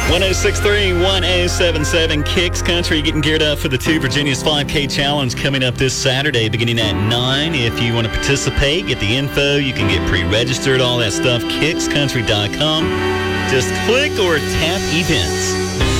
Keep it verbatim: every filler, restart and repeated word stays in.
one oh six three, one oh seven seven Kicks Country, getting geared up for the Two Virginias five K Challenge coming up this Saturday beginning at nine. If you want to participate, get the info. You can get pre-registered, all that stuff, kicks country dot com. Just click or tap events.